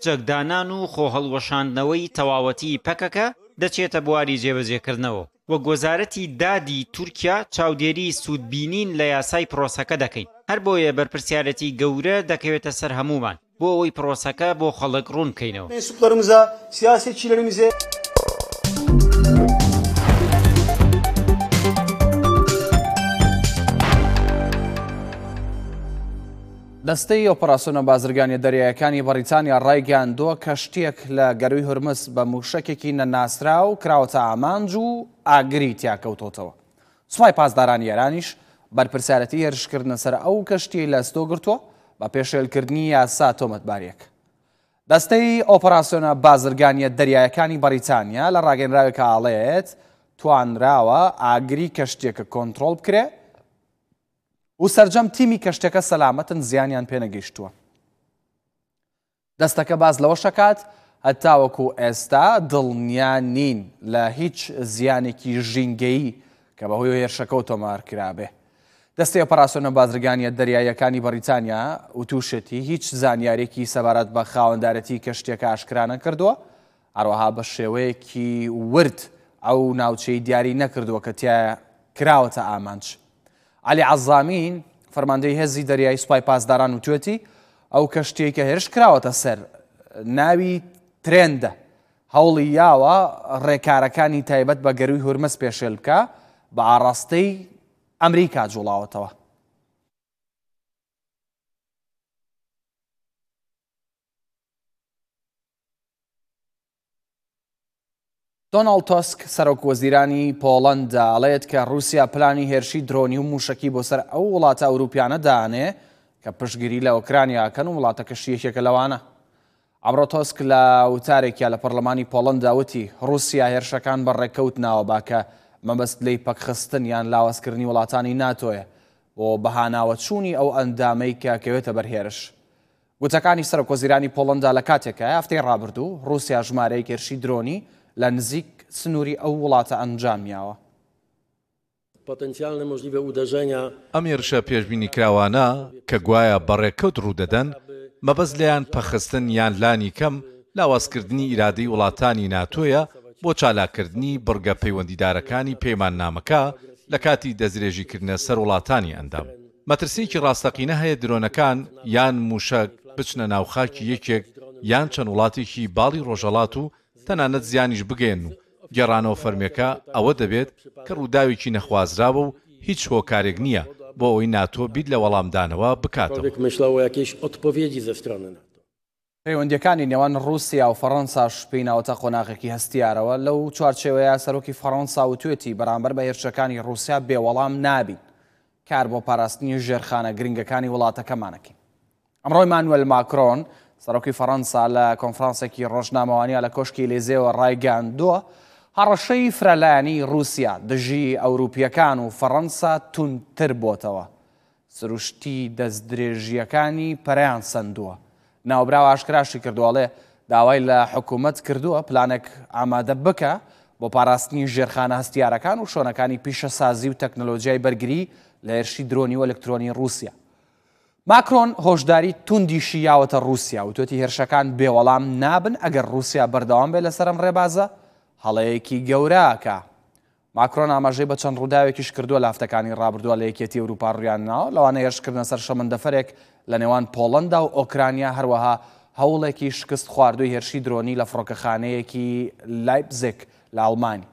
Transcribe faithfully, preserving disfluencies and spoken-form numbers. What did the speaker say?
جەکدانان و خۆهەڵوەشاندنەوەی تەواوەتی پەکەکە دەچێتە بواری جێبەجێکردنەوە. وەک وەزارەتی دادی تورکیا چاودێری سوودبینین لە یاسای پرۆسەکە دەکەین. هەر بۆیە بەرپرسیارەتی گەورە دەکەوێتە سەر هەمومان بۆ ئەوەی پرۆسەکە بۆ خەڵک ڕوون بکەینەوە. Mensuplarımıza, siyasetçilerimize دەستەی ئۆپەراسیۆنە بازرگانیە دەریایەکانی بەریتانیا ڕایگەیاندووە کەشتیەک لە گەروی هورمز بە موشکێکی نەناسرا و کراوەتە ئامانج و ئاگری تیا کەوتۆتەوە. سوپای پاسدارانی ئێرانیش بەرپرسیارەتی هێرشکردنە سەر ئەو کەشتیەی لە ئەستۆ گرتووە بە پێشێلکردنی یاسا تۆمەتباریەک. دەستەی ئۆپەراسیۆنە بازرگانیە دەریایەکانی بەریتانیا لە ڕاگەنراوێکە ئاڵێت توانراوە ئاگری کەشتێکە کۆنتڕۆڵ بکرێ و سەرجەم تیمی کەشتەکە سەلامەتن زیانیان پێنەگەیشتووە. دەستەکە باز لەوە شەکات هەتاوەکو ئێستا دڵنیا نین لە هیچ زیانێکی ژینگەیی کە بەهۆی هێرشەکە تۆمارکرابێ. دەستی ئۆپەراسیۆنە بازرگانیە دەریایەکانی بەریتانیا و تووشەتی هیچ زانیارێکی سەبارەت بە خاوەندارەتی کەشتێکە ئاشکرا نەکردووە، هەروەها بە شێوەیەکی ورد ئەو ناوچەی دیاری نەکردووە کە تیا کراوەتە ئامانج. علی عەزامین فەرماندەی هێزی دەریایی سوپای پاسداران وتوێتی ئەو کەشتێکە هێرش کراوەتە سەر ناوی ترێندە هەوڵی یاوە ڕێکارەکانی تایبەت بە گەروی هورمز پێشێل بکە بە ئاڕاستەی ئەمریکا جوڵاوەتەوە. دۆناڵد تۆسک سەرۆکوەزیرانی پۆڵەند دەڵێت کە رووسیا پلانی هێرشی درۆنی و موشکی بۆ سەر ئەو وڵاتە ئەوروپیانە دانێ کە پشتگیری لە ئۆکرانیاکەن و وڵاتەکەشی یەکێکە لەوانە. ئەمڕۆ تۆسک لە وتارێکیا لە پەرلەمانی پۆڵەند داوتی رووسیا هێرشەکان بەڕێکەوت ناوە باکە مەبەست لەی پەکخستن یان لاوەزکردنی وڵاتانی ناتۆیە بۆ بەهاناوە چوونی ئەو ئەندامەی کە کەوێتە بەرهێرش. گوتەکانی سەرۆکوەزیرانی پۆڵەندا لە کاتێکە هەفتەی ڕابردوو رووسیا ژمارەیەک هێرشی درۆنی لە نزیک سنووری ئەو وڵاتە ئەنجامیاوە. ئەم هێرشە پێشبینی کراوانە کە گوایە بەڕێکەوت ڕوودەدەن مەبەست لەیان پەخستن یان لانی کەم لاوازکردنی ئیرادەی وڵاتانی ناتۆیە بۆ چالاکردنی بڕگە پەیوەندیدارەکانی پەیمان نامەکە لە کاتی دەستدرێژیکردنە سەر وڵاتانی ئەندام. مەترسیەکی ڕاستەقینە هەیە درۆنەکان یان موشک بچنە ناوخاکی یەکێک یان چەند وڵاتێکی باڵی ڕۆژهەڵات و تەنانەت زیانیش بگەێن و گێڕانەوە فەرمیەکە ئەوە دەبێت کە ڕووداوێکی نەخوازراوە و هیچ هۆکارێک نییە بۆ ئەوەی ناتۆ بیت لە وەڵامدانەوە بکاتەوە. پەیوەندیەکانی نێوان رووسیا و فەڕەنساش پێی ناوەتە قۆناغێکی هەستیارەوە لەو چوارچێوەیە سەرۆکی فەڕەنسا وتوێتی بەرامبەر بە هێرشەکانی رووسیا بێوەڵام نابین کار بۆ پاراستنی ژێرخانە گرنگەکانی وڵاتەکەمانەکەین. ئەمڕۆ ئیمانوێل ماکرۆن سەرۆکی فەڕەنسا لە کۆنفرانسێکی ڕۆژنامەوانیە لە کۆشکی لێزێەوە ڕایگەاندووە هەڕەشەی فرەلایەنی رووسیا دژی ئەوروپیەکان و فەڕەنسا تونتر بۆتەوە. سروشتی دەستدرێژیەکانی پەریان سندووە. ناوبراو ئاشکراشی کردووەڵێ داوای لە حکوومەت کردووە پلانێک ئامادە بکە بۆ پاراستنی ژێرخانە هەستیارەکان و شۆنەکانی پیشەسازی و تەکنۆلۆژیای بەرگری لە هێرشی درۆنی و ئەلکترۆنی رووسیا. ماکرۆن هۆشداری توندیشی یاوەتە رووسیا و توێتی هێرشەکان بێوەڵام نابن ئەگەر رووسیا بەردەوام بێ لەسەر ئەم ڕێبازە هەڵەیەکی گەورەکە. ماکرۆن ئاماژەی بە چەند ڕووداوێکیش کردووە لە هەفتەکانی ڕابردووە لە یەکێتی ئەوروپا ڕویانناوە لەوانە هێرشکردنە سەر شەمەندەفەرێک لە نێوان پۆڵەندا و ئۆکرانیا هەروەها هەوڵێکی شکست خواردووی هێرشی درۆنی لە فڕۆکەخانەیەکی لایپزیگ لە ئەڵمانی.